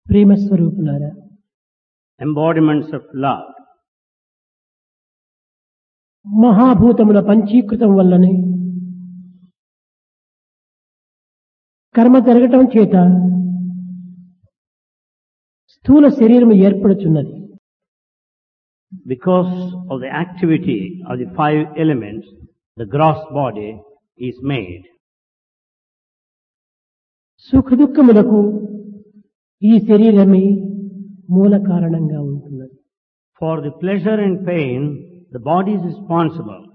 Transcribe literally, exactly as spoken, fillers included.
ప్రేమ స్వరూపులారా, embodiments of love. మహాభూతముల పంచీకృతం వల్లనే కర్మ జరగటం చేత స్థూల శరీరము ఏర్పడుచున్నది. Because of the activity of the five elements, the gross body is made. సుఖ దుఃఖములకు ఈ శరీరమే మూల కారణంగా ఉంటున్నది. For the pleasure and pain, the body is responsible.